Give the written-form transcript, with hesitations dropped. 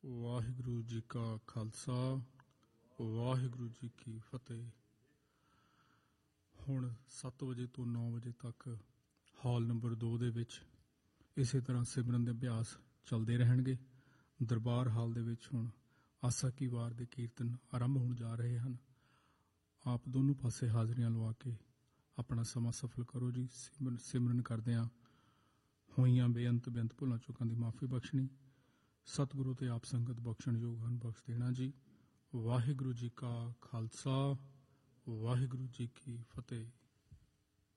ਵਾਹਿਗੁਰੂ ਜੀ ਕਾ ਖਾਲਸਾ ਵਾਹਿਗੁਰੂ ਜੀ ਕੀ ਫਤਿਹ। ਹੁਣ 7 ਵਜੇ ਤੋਂ 9 ਵਜੇ ਤੱਕ ਹਾਲ ਨੰਬਰ 2 ਦੇ ਵਿੱਚ ਇਸੇ ਤਰ੍ਹਾਂ ਸਿਮਰਨ ਦੇ ਅਭਿਆਸ ਚੱਲਦੇ ਰਹਿਣਗੇ। ਦਰਬਾਰ ਹਾਲ ਦੇ ਵਿੱਚ ਹੁਣ ਆਸਾ ਕੀ ਵਾਰ ਦੇ ਕੀਰਤਨ ਆਰੰਭ ਹੋਣ ਜਾ ਰਹੇ ਹਨ। ਆਪ ਦੋਨੋਂ ਪਾਸੇ ਹਾਜ਼ਰੀਆਂ ਲਵਾ ਕੇ ਆਪਣਾ ਸਮਾਂ ਸਫਲ ਕਰੋ ਜੀ। ਸਿਮਰਨ ਕਰਦਿਆਂ ਹੋਈਆਂ ਬੇਅੰਤ ਭੁੱਲਾਂ ਚੁੱਕਾਂ ਦੀ ਮਾਫੀ ਬਖਸ਼ਣੀ। ਸਤਿਗੁਰੂ ਤੇ ਆਪ ਸੰਗਤ ਬਖਸ਼ਣ ਯੋਗ ਹਨ, ਬਖਸ਼ ਦੇਣਾ ਜੀ। ਵਾਹਿਗੁਰੂ ਜੀ ਕਾ ਖਾਲਸਾ ਵਾਹਿਗੁਰੂ ਜੀ ਕੀ ਫਤਿਹ।